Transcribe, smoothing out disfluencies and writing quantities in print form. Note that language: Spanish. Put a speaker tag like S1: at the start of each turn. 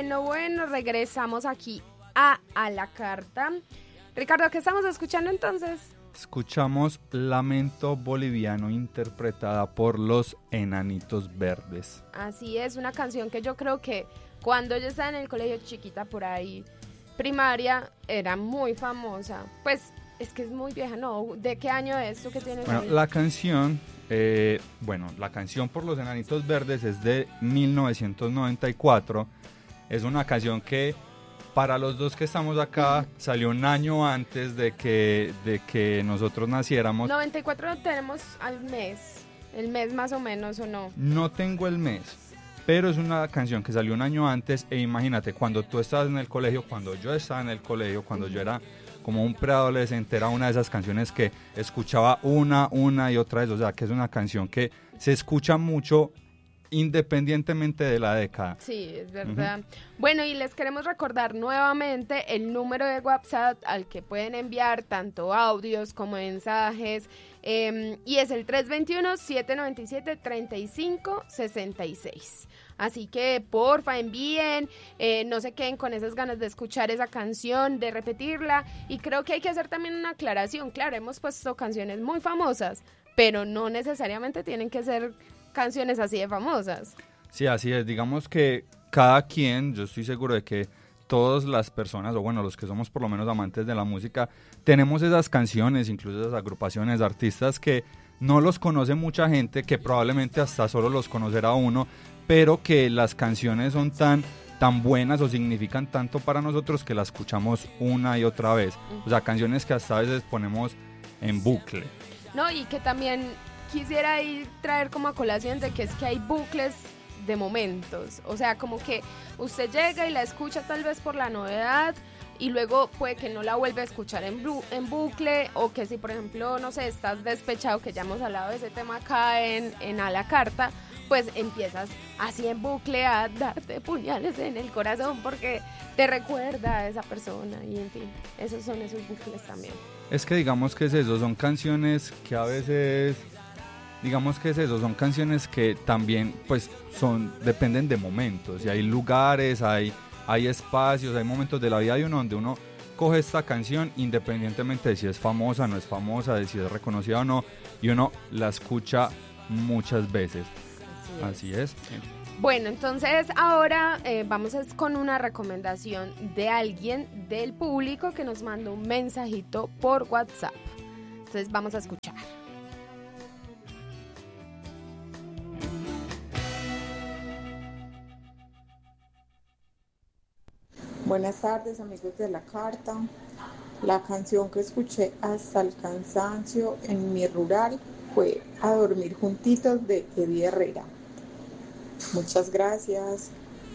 S1: Bueno, regresamos aquí a la carta. Ricardo, ¿qué estamos escuchando entonces?
S2: Escuchamos Lamento Boliviano, interpretada por Los Enanitos Verdes.
S1: Así es, una canción que yo creo que cuando yo estaba en el colegio chiquita por ahí, primaria, era muy famosa. Pues es que es muy vieja, ¿no? ¿De qué año es? ¿Tú qué tienes
S2: Bueno,
S1: ahí?
S2: la canción por Los Enanitos Verdes es de 1994. Es una canción que para los dos que estamos acá salió un año antes de que nosotros naciéramos.
S1: 94 tenemos al mes, el mes más o menos, ¿o no?
S2: No tengo el mes, pero es una canción que salió un año antes e imagínate, cuando tú estabas en el colegio, cuando yo estaba en el colegio, cuando yo era como un preadolescente, era una de esas canciones que escuchaba una y otra vez, o sea, que es una canción que se escucha mucho independientemente de la década.
S1: Sí, es verdad. Bueno, y les queremos recordar nuevamente el número de WhatsApp al que pueden enviar tanto audios como mensajes, y es el 321-797-3566. Así que porfa envíen, no se queden con esas ganas de escuchar esa canción, de repetirla, y creo que hay que hacer también una aclaración. Claro, hemos puesto canciones muy famosas, pero no necesariamente tienen que ser canciones así de famosas.
S2: Sí, así es. Digamos que cada quien, yo estoy seguro de que todas las personas, o bueno, los que somos por lo menos amantes de la música, tenemos esas canciones, incluso esas agrupaciones, artistas que no los conoce mucha gente, que probablemente hasta solo los conocerá uno, pero que las canciones son tan buenas o significan tanto para nosotros que las escuchamos una y otra vez. O sea, canciones que hasta a veces ponemos en bucle.
S1: No, y que también quisiera ahí traer como a colación de que es que hay bucles de momentos, o sea, como que usted llega y la escucha tal vez por la novedad y luego puede que no la vuelva a escuchar en bucle, o que si por ejemplo, no sé, estás despechado, que ya hemos hablado de ese tema acá en A la Carta, pues empiezas así en bucle a darte puñales en el corazón porque te recuerda a esa persona, y en fin, esos son esos bucles también.
S2: Es que digamos que es eso, son canciones que a veces... Digamos que es eso, son canciones que también pues dependen de momentos, y hay lugares, hay espacios, hay momentos de la vida de uno donde uno coge esta canción independientemente de si es famosa, no es famosa, de si es reconocida o no, y uno la escucha muchas veces. Así es.
S1: Bueno, entonces ahora vamos con una recomendación de alguien del público que nos mandó un mensajito por WhatsApp. Entonces vamos a escuchar.
S3: Buenas tardes, amigos de la carta. La canción que escuché hasta el cansancio en mi rural fue A Dormir Juntitos de Eddie Herrera. Muchas gracias.